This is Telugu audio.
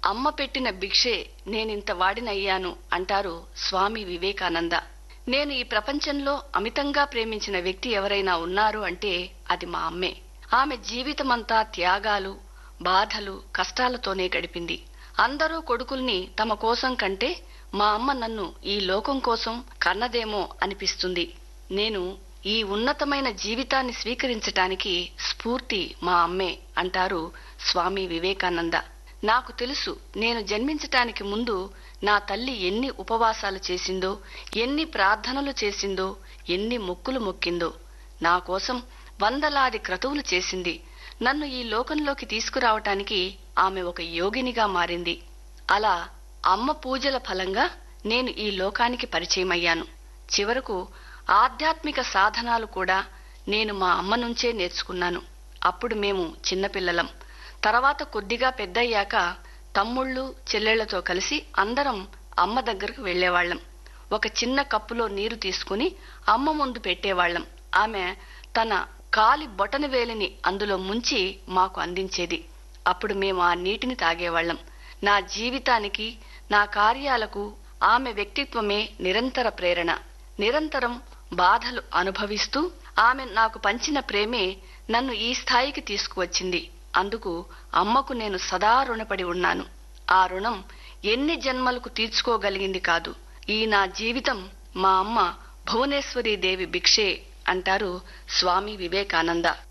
అమ్మ పెట్టిన భిక్షే నేనింత వాడినయ్యాను అంటారు స్వామి వివేకానంద. నేను ఈ ప్రపంచంలో అమితంగా ప్రేమించిన వ్యక్తి ఎవరైనా ఉన్నారు అంటే అది మా అమ్మే. ఆమె జీవితమంతా త్యాగాలు, బాధలు, కష్టాలతోనే గడిపింది. అందరూ కొడుకుల్ని తమ కోసం కంటే మా అమ్మ నన్ను ఈ లోకం కోసం కన్నదేమో అనిపిస్తుంది. నేను ఈ ఉన్నతమైన జీవితాన్ని స్వీకరించటానికి స్ఫూర్తి మా అమ్మే అంటారు స్వామి వివేకానంద. నాకు తెలుసు, నేను జన్మించటానికి ముందు నా తల్లి ఎన్ని ఉపవాసాలు చేసిందో, ఎన్ని ప్రార్థనలు చేసిందో, ఎన్ని మొక్కులు మొక్కిందో. నా కోసం వందలాది క్రతువులు చేసింది. నన్ను ఈ లోకంలోకి తీసుకురావటానికి ఆమె ఒక యోగినిగా మారింది. అలా అమ్మ పూజల ఫలంగా నేను ఈ లోకానికి పరిచయమయ్యాను. చివరకు ఆధ్యాత్మిక సాధనాలు కూడా నేను మా అమ్మ నుంచే నేర్చుకున్నాను. అప్పుడు మేము చిన్నపిల్లలం. తర్వాత కొద్దిగా పెద్దయ్యాక తమ్ముళ్ళు, చెల్లెళ్లతో కలిసి అందరం అమ్మ దగ్గరకు వెళ్లేవాళ్లం. ఒక చిన్న కప్పులో నీరు తీసుకుని అమ్మ ముందు పెట్టేవాళ్లం. ఆమె తన కాలి బొటన వేలిని అందులో ముంచి మాకు అందించేది. అప్పుడు మేము ఆ నీటిని తాగేవాళ్లం. నా జీవితానికి, నా కార్యాలకు ఆమె వ్యక్తిత్వమే నిరంతర ప్రేరణ. నిరంతరం బాధలు అనుభవిస్తూ ఆమె నాకు పంచిన ప్రేమే నన్ను ఈ స్థాయికి తీసుకువచ్చింది. అందుకు అమ్మకు నేను సదా రుణపడి ఉన్నాను. ఆ రుణం ఎన్ని జన్మలకు తీర్చుకోగలిగింది కాదు. ఈ నా జీవితం మా అమ్మ భువనేశ్వరీ దేవి భిక్షే అంటారు స్వామి వివేకానంద.